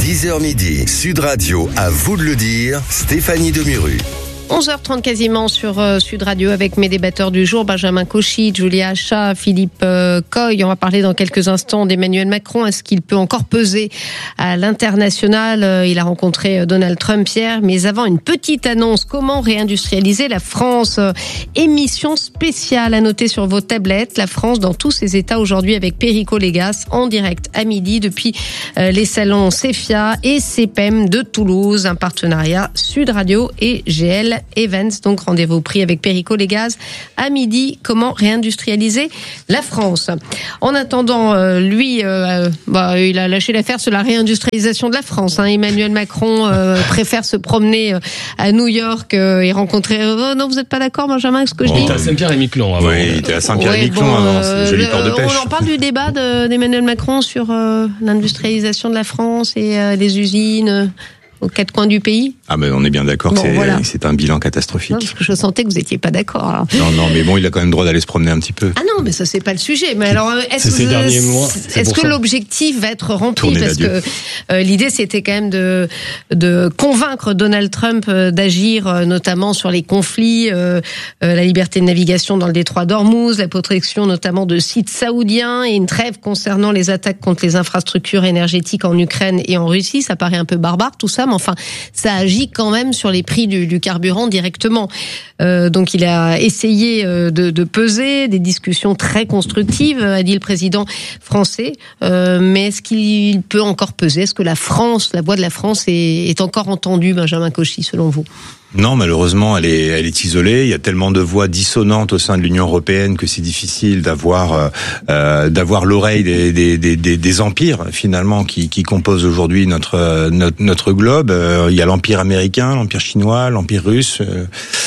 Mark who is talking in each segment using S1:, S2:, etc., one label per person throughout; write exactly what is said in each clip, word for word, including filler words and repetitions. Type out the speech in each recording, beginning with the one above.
S1: dix heures midi, Sud Radio, à vous de le dire, Stéphanie Demuru.
S2: onze heures trente quasiment sur euh, Sud Radio avec mes débatteurs du jour, Benjamin Cauchy, Julia Achat, Philippe euh, Coy. On va parler dans quelques instants d'Emmanuel Macron. Est-ce qu'il peut encore peser à l'international? euh, Il a rencontré euh, Donald Trump hier, mais avant une petite annonce. Comment réindustrialiser la France? euh, Émission spéciale à noter sur vos tablettes. La France dans tous ses états aujourd'hui avec Perico Légas en direct à midi depuis euh, les salons Cefia et C P E M de Toulouse. Un partenariat Sud Radio et G L Events. Donc rendez-vous pris avec Perico Légas à midi. Comment réindustrialiser la France? En attendant, euh, lui, euh, bah, il a lâché l'affaire sur la réindustrialisation de la France. Hein. Emmanuel Macron euh, préfère se promener euh, à New York euh, et rencontrer. Oh, non, vous n'êtes pas d'accord, Benjamin, avec ce que
S3: oh,
S2: je dis?
S3: Il était à Saint-Pierre-et-Miquelon avant.
S4: Oui, il était à Saint-Pierre-et-Miquelon
S2: ouais, bon,
S4: avant.
S2: Euh,
S4: C'est joli port de pêche.
S2: On en parle du débat de, d'Emmanuel Macron sur euh, l'industrialisation de la France et euh, les usines euh, aux quatre coins du pays.
S4: Ah ben on est bien d'accord
S2: Bon,
S4: que c'est,
S2: voilà.
S4: c'est un bilan catastrophique.
S2: Non, parce que je sentais que vous n'étiez pas d'accord. Alors.
S4: Non, non, mais bon, il a quand même le droit d'aller se promener un petit peu.
S2: Ah non, mais ça c'est pas le sujet. Mais alors, est-ce,
S3: c'est ces
S2: que,
S3: derniers mois, c'est
S2: est-ce
S3: pour
S2: que
S3: ça.
S2: l'objectif va être rempli?
S4: Tournez
S2: Parce
S4: d'adieu.
S2: que euh, l'idée c'était quand même de de convaincre Donald Trump euh, d'agir, euh, notamment sur les conflits, euh, euh, la liberté de navigation dans le détroit d'Ormuz, la protection notamment de sites saoudiens et une trêve concernant les attaques contre les infrastructures énergétiques en Ukraine et en Russie. Ça paraît un peu barbare tout ça, mais enfin, ça agit quand même sur les prix du, du carburant directement. Euh, donc il a essayé euh, de, de peser, des discussions très constructives, a dit le président français. Euh, mais est-ce qu'il peut encore peser? Est-ce que la France, la voix de la France est, est encore entendue, Benjamin Cauchy, selon vous?
S4: Non, malheureusement, elle est, elle est isolée. Il y a tellement de voix dissonantes au sein de l'Union européenne que c'est difficile d'avoir, euh, d'avoir l'oreille des, des, des, des empires finalement qui, qui composent aujourd'hui notre, notre, notre globe. Euh, il y a l'empire américain, l'empire chinois, l'empire russe, euh,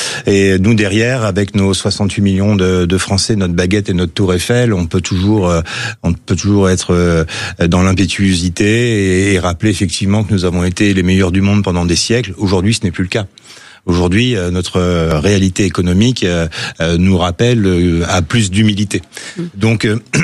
S4: et nous derrière, avec nos soixante-huit millions de, de Français, notre baguette et notre tour Eiffel, on peut toujours, euh, on peut toujours être euh, dans l'impétuosité et, et rappeler effectivement que nous avons été les meilleurs du monde pendant des siècles. Aujourd'hui, ce n'est plus le cas. Aujourd'hui, notre réalité économique nous rappelle à plus d'humilité. Donc,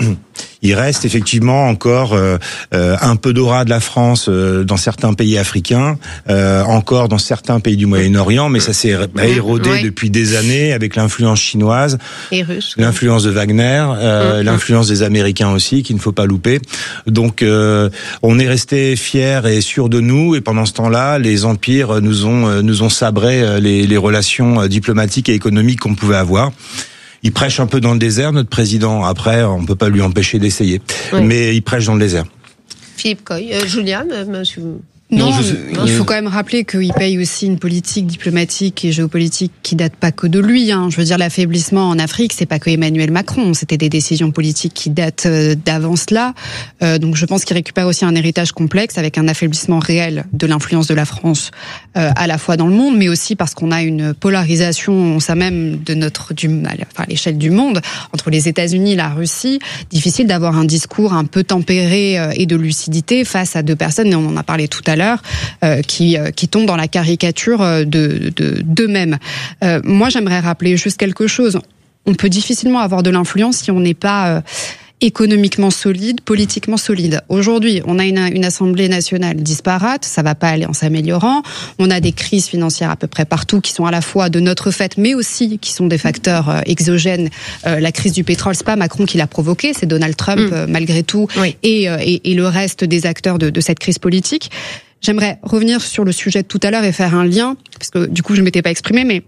S4: il reste effectivement encore euh, un peu d'aura de la France euh, dans certains pays africains, euh, encore dans certains pays du Moyen-Orient, mais ça s'est érodé oui. depuis des années avec l'influence chinoise,
S2: et russe,
S4: l'influence de Wagner, euh, mmh. l'influence des Américains aussi, qu'il ne faut pas louper. Donc, euh, on est resté fiers et sûrs de nous, et pendant ce temps-là, les empires nous ont nous ont sabré les, les relations diplomatiques et économiques qu'on pouvait avoir. Il prêche un peu dans le désert, notre président. Après, on peut pas lui empêcher d'essayer. Oui. Mais il prêche dans le désert.
S2: Philippe Coy, euh, Juliane, monsieur...
S5: Non, non je, il faut quand même rappeler qu'il paye aussi une politique diplomatique et géopolitique qui date pas que de lui. Hein. Je veux dire, l'affaiblissement en Afrique, c'est pas que Emmanuel Macron. C'était des décisions politiques qui datent d'avant cela. Euh, donc, je pense qu'il récupère aussi un héritage complexe avec un affaiblissement réel de l'influence de la France, euh, à la fois dans le monde, mais aussi parce qu'on a une polarisation, ça même de notre, du, enfin, à l'échelle du monde, entre les États-Unis et la Russie. Difficile d'avoir un discours un peu tempéré et de lucidité face à deux personnes, et on en a parlé tout à l'heure. l'heure, euh, qui, euh, qui tombent dans la caricature de, de, d'eux-mêmes. Euh, moi, j'aimerais rappeler juste quelque chose. On peut difficilement avoir de l'influence si on n'est pas... Euh, économiquement solide, politiquement solide. Aujourd'hui, on a une, une Assemblée nationale disparate, ça va pas aller en s'améliorant. On a des crises financières à peu près partout qui sont à la fois de notre fait, mais aussi qui sont des facteurs euh, exogènes. Euh, la crise du pétrole, c'est pas Macron qui l'a provoquée, c'est Donald Trump mmh. euh, malgré tout, oui. et, euh, et, et le reste des acteurs de, de cette crise politique. J'aimerais revenir sur le sujet de tout à l'heure et faire un lien, parce que du coup je ne m'étais pas exprimée, mais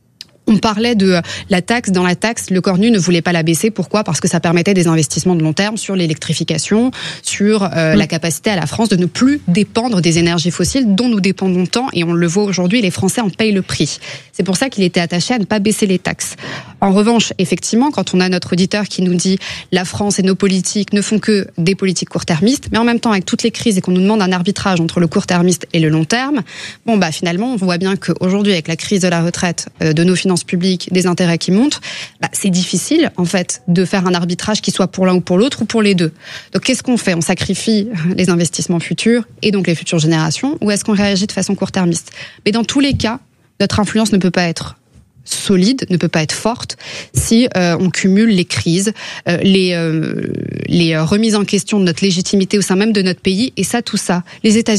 S5: on parlait de la taxe. Dans la taxe, le Cornu ne voulait pas la baisser. Pourquoi ? Parce que ça permettait des investissements de long terme sur l'électrification, sur euh, mmh. la capacité à la France de ne plus dépendre des énergies fossiles dont nous dépendons tant. Et on le voit aujourd'hui, les Français en payent le prix. C'est pour ça qu'il était attaché à ne pas baisser les taxes. En revanche, effectivement, quand on a notre auditeur qui nous dit la France et nos politiques ne font que des politiques court-termistes, mais en même temps avec toutes les crises et qu'on nous demande un arbitrage entre le court-termiste et le long terme, bon bah finalement on voit bien qu'aujourd'hui avec la crise de la retraite, euh, de nos finances publiques, des intérêts qui montent, bah, c'est difficile en fait de faire un arbitrage qui soit pour l'un ou pour l'autre ou pour les deux. Donc qu'est-ce qu'on fait ? On sacrifie les investissements futurs et donc les futures générations, ou est-ce qu'on réagit de façon court-termiste ? Mais dans tous les cas, notre influence ne peut pas être solide, ne peut pas être forte si euh, on cumule les crises, euh, les, euh, les remises en question de notre légitimité au sein même de notre pays, et ça, tout ça, les États-Unis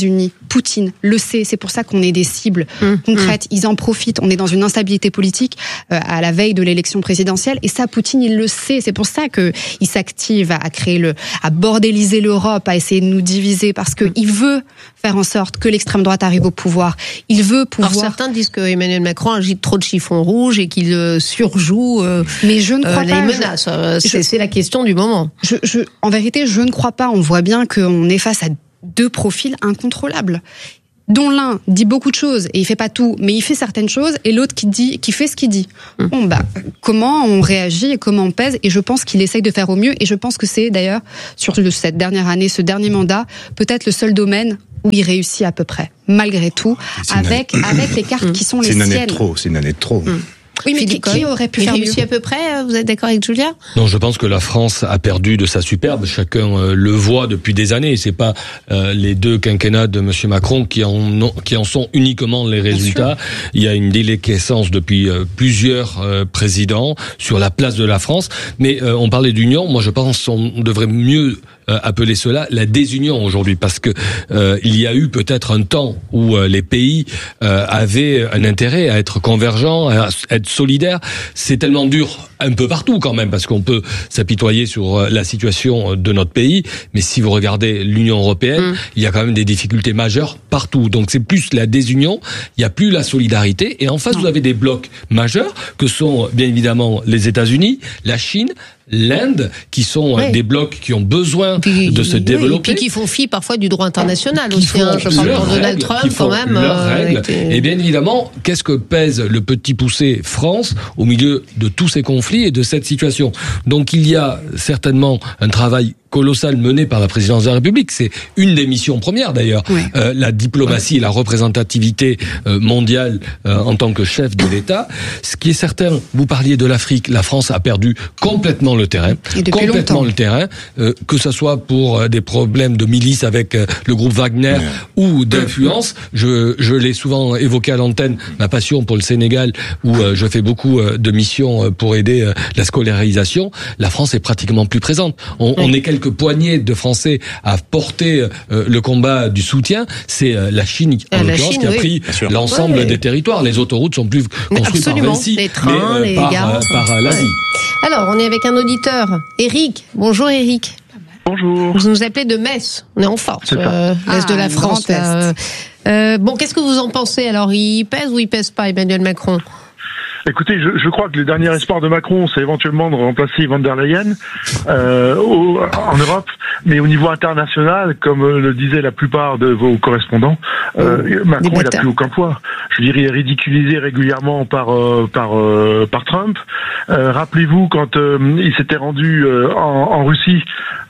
S5: Poutine le sait, c'est pour ça qu'on est des cibles
S2: mmh,
S5: concrètes. Ils en profitent. On est dans une instabilité politique euh, à la veille de l'élection présidentielle, et ça, Poutine, il le sait. C'est pour ça que il s'active à créer le, à bordéliser l'Europe, à essayer de nous diviser, parce que il veut faire en sorte que l'extrême droite arrive au pouvoir. Il veut pouvoir.
S2: Alors certains disent que Emmanuel Macron agite trop de chiffons rouges et qu'il euh, surjoue. Euh,
S5: Mais je ne crois
S2: euh,
S5: pas.
S2: Les menaces.
S5: Je,
S2: c'est,
S5: je,
S2: c'est la question du moment.
S5: Je, je, en vérité, je ne crois pas. On voit bien qu'on est face à deux profils incontrôlables, dont l'un dit beaucoup de choses et il fait pas tout, mais il fait certaines choses, et l'autre qui dit, qui fait ce qu'il dit. Mmh. Bon bah, comment on réagit et comment on pèse, et je pense qu'il essaye de faire au mieux, et je pense que c'est d'ailleurs sur le, cette dernière année, ce dernier mandat, peut-être le seul domaine où il réussit à peu près, malgré tout, avec année... avec les cartes mmh. qui sont les siennes.
S4: C'est une année de trop, c'est une année de trop. Mmh.
S5: Oui, mais qui, qui aurait pu
S2: il
S5: faire
S2: réussit
S5: mieux?
S2: à peu près, vous êtes d'accord avec Julia?
S3: Non, je pense que la France a perdu de sa superbe. Chacun euh, le voit depuis des années. C'est pas euh, les deux quinquennats de M. Macron qui en, ont, qui en sont uniquement les résultats. Il y a une déliquescence depuis euh, plusieurs euh, présidents sur la place de la France. Mais euh, on parlait d'union. Moi, je pense qu'on devrait mieux euh, appeler cela la désunion aujourd'hui, parce que euh, il y a eu peut-être un temps où euh, les pays euh, avaient un intérêt à être convergents, à être solidaire. C'est tellement dur un peu partout quand même, parce qu'on peut s'apitoyer sur la situation de notre pays, mais si vous regardez l'Union européenne, mmh. il y a quand même des difficultés majeures partout. Donc c'est plus la désunion, il n'y a plus la solidarité, et en face vous avez des blocs majeurs que sont bien évidemment les États-Unis, la Chine, l'Inde, qui sont oui. des blocs qui ont besoin puis, de se oui, développer.
S2: Et puis qui font fi parfois du droit international aussi. Hein, je parle de Donald Trump quand même.
S3: Euh, était... Et bien évidemment, qu'est-ce que pèse le petit poussé France au milieu de tous ces conflits et de cette situation? Donc il y a certainement un travail colossal mené par la présidence de la République. C'est une des missions premières d'ailleurs. Oui. Euh, la diplomatie et la représentativité euh, mondiale euh, en tant que chef de l'État. Ce qui est certain, vous parliez de l'Afrique, la France a perdu complètement le terrain. Complètement longtemps. le terrain. Euh, que ce soit pour euh, des problèmes de milice avec euh, le groupe Wagner oui. ou d'influence. Je, je l'ai souvent évoqué à l'antenne, ma passion pour le Sénégal, où euh, je fais beaucoup euh, de missions euh, pour aider euh, la scolarisation. La France est pratiquement plus présente. On, oui. on est quelques poignées de Français à porter euh, le combat du soutien. C'est euh, la Chine, en la l'occurrence, Chine, qui a oui. pris l'ensemble ouais, des territoires. Les autoroutes sont plus construites
S2: Absolument.
S3: par Vinci,
S2: les trains,
S3: mais euh,
S2: les
S3: par,
S2: gares.
S3: Euh, par euh, l'Asie.
S2: Ouais. Alors, on est avec un auditeur, Eric. Bonjour Eric.
S6: Bonjour.
S2: Vous nous appelez de Metz. On est en force, euh, l'Est
S5: ah,
S2: de la France. Là. Euh, bon, qu'est-ce que vous en pensez? Alors, il pèse ou il pèse pas, Emmanuel Macron?
S6: Écoutez, je, je crois que le dernier espoir de Macron, c'est éventuellement de remplacer Von der Leyen euh, au, en Europe, mais au niveau international, comme le disaient la plupart de vos correspondants, euh, Macron il n'a plus aucun poids. Je dirais, il est ridiculisé régulièrement par euh, par euh, par Trump. Euh, rappelez-vous quand euh, il s'était rendu euh, en, en Russie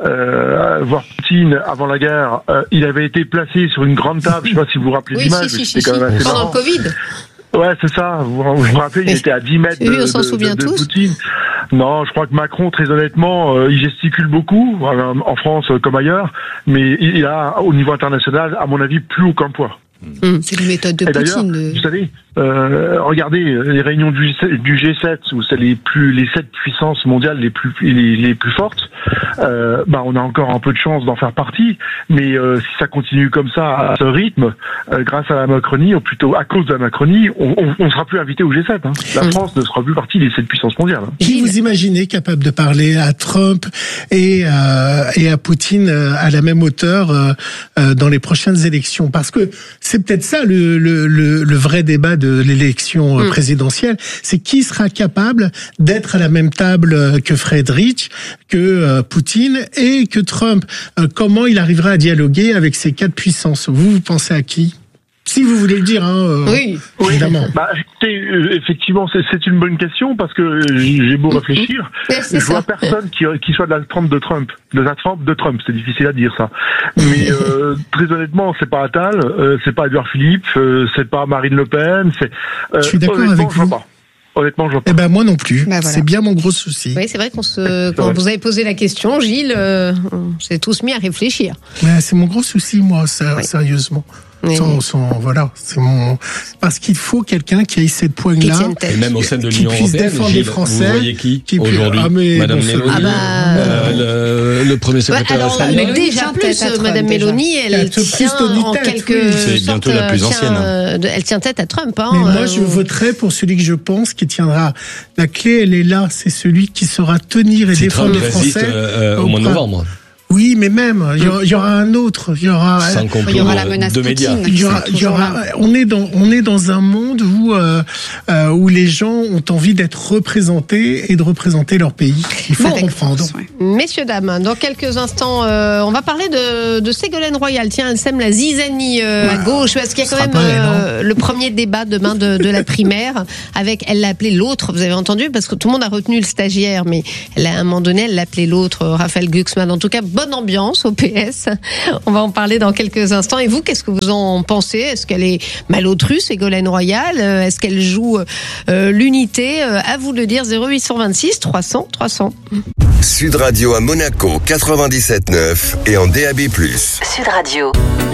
S6: euh, voir Poutine avant la guerre, euh, il avait été placé sur une grande table. Je ne sais pas si vous vous rappelez
S2: oui,
S6: l'image,
S2: si,
S6: mais
S2: si,
S6: c'était
S2: si,
S6: quand même assez
S2: pendant
S6: marrant.
S2: le Covid.
S6: Ouais, c'est ça. Vous vous, vous rappelez, il était à dix mètres de,
S2: oui, on s'en
S6: de,
S2: souvient
S6: de, de
S2: tous.
S6: Poutine. Non, je crois que Macron, très honnêtement, euh, il gesticule beaucoup, en France comme ailleurs, mais il a, au niveau international, à mon avis, plus aucun poids.
S5: Mmh. C'est une méthode de
S6: Et
S5: Poutine. De...
S6: Vous savez, euh, regardez les réunions du, du G sept, où c'est les plus les sept puissances mondiales les plus les, les plus fortes. Euh, bah, on a encore un peu de chance d'en faire partie, mais euh, si ça continue comme ça à ce rythme, euh, grâce à la Macronie, ou plutôt à cause de la Macronie, on, on, on sera plus invité au G sept. Hein. La mmh. France ne sera plus partie des sept puissances mondiales. Hein.
S7: Qui vous imaginez capable de parler à Trump et euh, et à Poutine à la même hauteur euh, dans les prochaines élections? Parce que c'est peut-être ça le, le, le, le vrai débat de l'élection mmh. présidentielle, c'est qui sera capable d'être à la même table que Friedrich, que euh, Poutine et que Trump. Euh, comment il arrivera à dialoguer avec ces quatre puissances? Vous, vous pensez à qui? Si vous voulez le dire, hein, euh,
S2: oui,
S6: évidemment. Bah, euh, effectivement, c'est, c'est une bonne question parce que j'ai beau réfléchir,
S2: oui,
S6: je vois personne qui, qui soit de la trempe de Trump, de la trempe de Trump. C'est difficile à dire ça, mais euh, très honnêtement, c'est pas Attal, euh, c'est pas Édouard Philippe, euh, c'est pas Marine Le Pen. C'est. Euh,
S7: je suis d'accord avec vous.
S6: Pas. Honnêtement, je vois pas.
S7: Eh ben moi non plus.
S5: Bah, voilà.
S7: C'est bien mon gros souci.
S2: Oui, c'est vrai qu'on se, quand vous avez posé la question, Gilles, euh, on s'est tous mis à réfléchir.
S7: Mais c'est mon gros souci, moi,
S2: oui.
S7: sérieusement.
S2: Oui.
S7: Sans, sans, voilà, c'est mon. Parce qu'il faut quelqu'un qui ait cette poigne-là.
S3: Et même au sein de
S7: qui
S3: l'Union
S7: puisse
S3: européenne,
S7: défendre
S3: Gilles,
S7: les Français,
S3: vous voyez qui,
S7: qui puisse-
S3: aujourd'hui,
S7: ah, mais
S3: Madame
S7: bon,
S3: Mélanie,
S2: Ah bah,
S3: euh, le, le premier
S2: Ouais,
S3: secrétaire
S2: alors,
S3: espagnol.
S5: Mélanie
S2: déjà
S5: tient
S2: plus,
S5: tête à Trump,
S2: Madame
S5: déjà.
S2: Mélanie, elle
S7: Elle te
S2: tient
S7: prise
S2: en
S7: tête,
S2: quelque
S7: oui.
S4: C'est
S2: sorte,
S4: bientôt la plus
S2: tient,
S4: ancienne.
S2: euh, de- elle tient tête à Trump. Hein,
S7: Mais moi,
S2: euh,
S7: je voterai pour celui que je pense qui tiendra. La clé, elle est là. C'est celui qui saura tenir et
S3: Si
S7: défendre
S3: Trump
S7: les
S3: résiste
S7: Français.
S3: euh, euh, au mois de
S7: auprès-
S3: novembre,
S7: Oui, mais même, il y aura, il y aura un autre. Il y aura.
S3: sans complot
S5: Il y aura la menace
S3: de médias.
S5: Poutine.
S7: Il y aura,
S5: qui
S7: il y
S5: sera
S7: aura,
S5: toujours là.
S7: on est dans, on est dans un monde où, euh, euh, où les gens ont envie d'être représentés et de représenter leur pays. Il faut
S2: Bon.
S7: comprendre.
S5: Force, ouais.
S2: Messieurs, dames, dans quelques instants, euh, on va parler de, de Ségolène Royal. Tiens, elle sème la zizanie euh, à gauche, parce qu'il y a
S7: Ce
S2: quand même
S7: sera pas elle,
S2: euh, le premier débat demain de, de la primaire, avec, elle l'a appelé l'autre, vous avez entendu, parce que tout le monde a retenu le stagiaire, mais elle a, à un moment donné, elle l'a appelé l'autre, Raphaël Glucksmann. En tout cas, bonne ambiance au P S. On va en parler dans quelques instants. Et vous, qu'est-ce que vous en pensez? Est-ce qu'elle est malautrue, Ségolène Royal? Est-ce qu'elle joue euh, l'unité? À vous de le dire, zéro huit cent vingt-six trois cents trois cents.
S1: Sud Radio à Monaco quatre-vingt-dix-sept neuf et en D A B plus.
S8: Sud Radio.